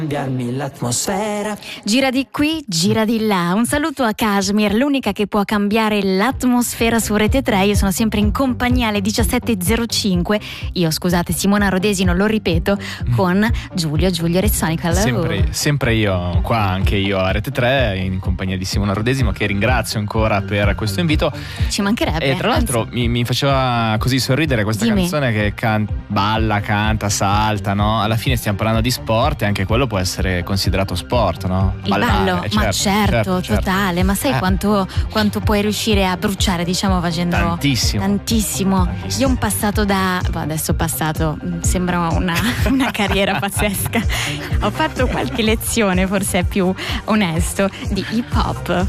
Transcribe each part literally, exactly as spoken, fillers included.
Cambiarmi l'atmosfera. Gira di qui, gira di là. Un saluto a Kashmir, l'unica che può cambiare l'atmosfera su Rete tre. Io sono sempre in compagnia alle diciassette e zero cinque. Io, scusate, Simona Rodesino, lo ripeto, con Giulio Giulio Rezzonico. Hello. Sempre, sempre io, qua anche io a Rete tre, in compagnia di Simona Rodesimo, che ringrazio ancora per questo invito. Ci mancherebbe. E tra l'altro mi, mi faceva così sorridere questa Dimmi. canzone che can- balla, canta, salta, no? Alla fine stiamo parlando di sport e anche quello può essere considerato sport, no? Il Ballare, ballo, eh, ma certo, certo, certo, totale. Ma sai Eh. quanto, quanto puoi riuscire a bruciare, diciamo, facendo Tantissimo. tantissimo. Tantissimo. Io ho un passato da boh, adesso passato mh, sembra una, una carriera pazzesca. Ho fatto qualche lezione, forse è più onesto, di hip hop.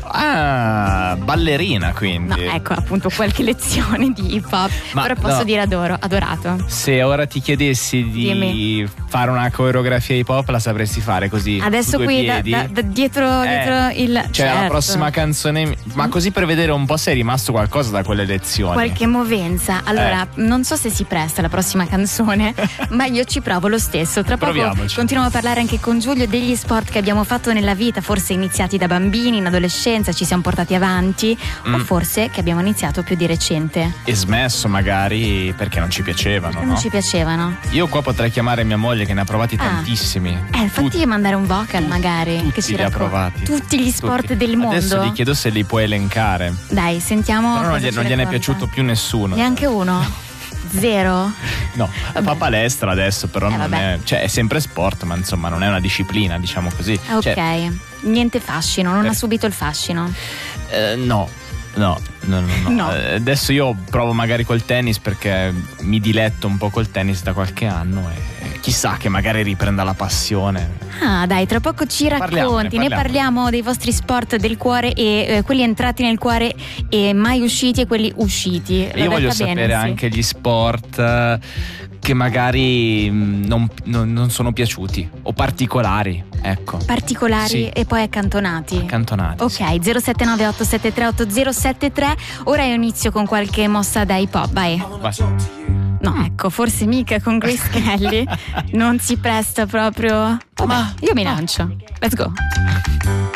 Ah, ballerina quindi. No, ecco, appunto qualche lezione di hip hop. Ma Però posso no. dire adoro, adorato. Se ora ti chiedessi di Dimmi. fare una coreografia hip hop, la sapresti fare così? Adesso su due qui da, piedi? da- da dietro, Eh, dietro il Cioè certo. la prossima canzone. Ma così per vedere un po' se è rimasto qualcosa da quelle lezioni. Qualche movenza. Allora, Eh. non so se si presta la prossima canzone, ma io ci provo lo stesso. Tra poco Proviamoci. continuiamo a parlare anche con Giulio degli sport che abbiamo fatto nella vita, forse iniziati da bambini, in adolescenza, ci siamo portati avanti, o Mm. forse che abbiamo iniziato più di recente. E smesso magari perché non ci piacevano, Non no? ci piacevano. Io qua potrei chiamare mia moglie che ne ha provati Ah. tantissimi. Eh, fatti Tutti- mandare un vocal magari tutti che ci li ha racconta provati. tutti gli sport Tutti. del mondo. Adesso gli chiedo se li puoi elencare. Dai, sentiamo. Però non, cosa gli- ci non gliene è racconta. piaciuto più nessuno. Neanche uno? Zero? No, fa palestra adesso, però Eh, non vabbè. è. Cioè, è sempre sport, ma insomma, non è una disciplina, diciamo così. Ok, Cioè, niente fascino, non Eh. ha subito il fascino. eh, no. No, no, no, no. No. Eh, adesso io provo magari col tennis perché mi diletto un po' col tennis da qualche anno e chissà che magari riprenda la passione. Ah, dai, tra poco ci racconti, Parliamone, ne parliamo. parliamo dei vostri sport del cuore e eh, quelli entrati nel cuore e mai usciti e quelli usciti. E io L'ho voglio detta sapere bene, sì. anche gli sport eh, che magari mh, non, non- non sono piaciuti o particolari, ecco. Particolari Sì. e poi accantonati. Accantonati. sì. Ok, zero sette nove otto sette tre otto zero sette tre. Ora io inizio con qualche mossa da hip hop, vai. Vai. No, ecco, forse mica con Grace Kelly. Non si presta proprio. Vabbè, Ma- io mi lancio. Let's go.